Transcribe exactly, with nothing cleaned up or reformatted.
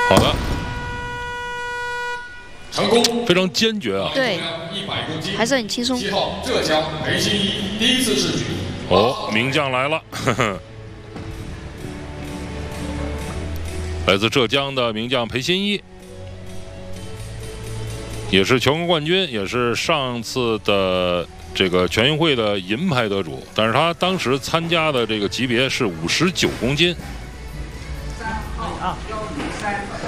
好的， 成功， 非常坚决啊。 对， 一百公斤， 还是很轻松。 七号浙江裴新一第一次试举。 哦，名将来了，呵呵。来自浙江的名将裴新一，也是全国冠军，也是上次的这个全运会的银牌得主。但是他当时参加的这个级别是五十九公斤。 三号幺零三。